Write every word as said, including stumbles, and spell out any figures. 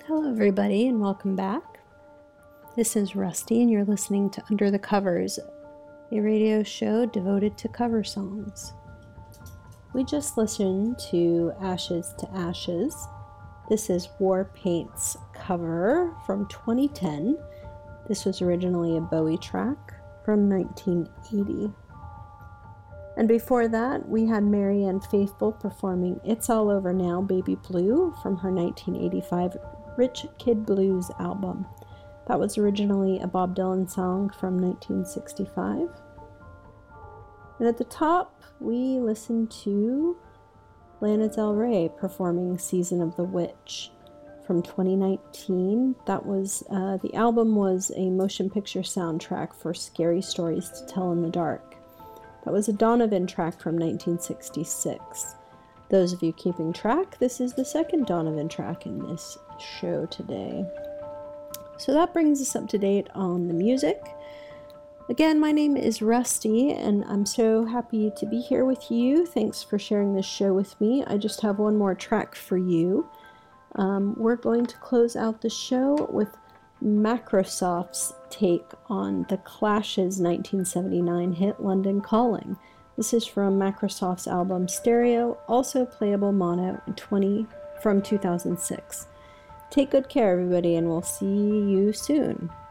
Hello, everybody, and welcome back. This is Rusty, and you're listening to Under the Covers, a radio show devoted to cover songs. We just listened to Ashes to Ashes. This is Warpaint's cover from twenty ten. This was originally a Bowie track from nineteen eighty. And before that, we had Marianne Faithfull performing It's All Over Now, Baby Blue from her nineteen eighty-five Rich Kid Blues album. That was originally a Bob Dylan song from nineteen sixty-five. And at the top, we listened to Lana Del Rey performing Season of the Witch from twenty nineteen. That was, uh, the album was a motion picture soundtrack for Scary Stories to Tell in the Dark. That was a Donovan track from nineteen sixty-six. Those of you keeping track, this is the second Donovan track in this show today. So that brings us up to date on the music. Again, my name is Rusty, and I'm so happy to be here with you. Thanks for sharing this show with me. I just have one more track for you. Um, we're going to close out the show with Microsoft's take on The Clash's nineteen seventy-nine hit London Calling. This is from Microsoft's album Stereo, also playable mono, twenty from two thousand six. Take good care, everybody, and we'll see you soon.